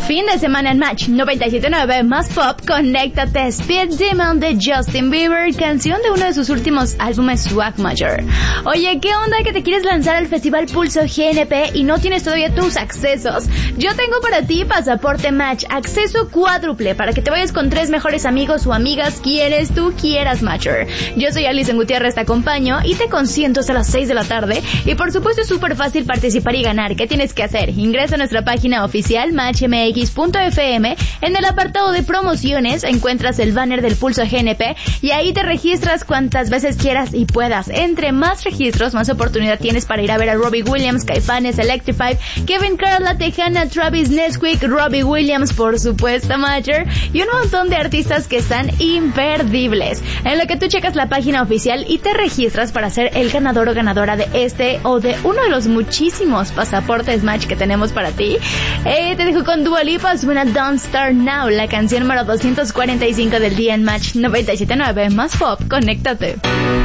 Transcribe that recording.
Fin de semana en Match 97.9 más pop, conéctate. Speed Demon de Justin Bieber, canción de uno de sus últimos álbumes Swag Major. Oye, ¿qué onda que te quieres lanzar al Festival Pulso GNP y no tienes todavía tus accesos? Yo tengo para ti pasaporte Match, acceso cuádruple para que te vayas con 3 mejores amigos o amigas quienes tú quieras, Matcher. Yo soy Alison Gutiérrez, te acompaño y te consiento hasta las 6 de la tarde. Y por supuesto es súper fácil participar y ganar. ¿Qué tienes que hacer? Ingresa a nuestra página oficial matchmx.fm. En el apartado de promociones encuentras el banner del Pulso GNP y ahí te registras cuantas veces quieras y puedas. Entre más registros, más oportunidad tienes para ir a ver a Robbie Williams, Caifanes, Electrify, Kevin Carl, La Tejana, Travis, Nesquik, Robbie Williams, por supuesto, Matcher, y un montón de artistas que están imperdibles. En lo que tú checas la página oficial y te registras para ser el ganador o ganadora de este o de uno de los muchísimos pasaportes Match que tenemos para ti. Te dejo con Dua Lipa, suena Don't Start Now, la canción número 245 del día en Match 97.9 más pop, conéctate.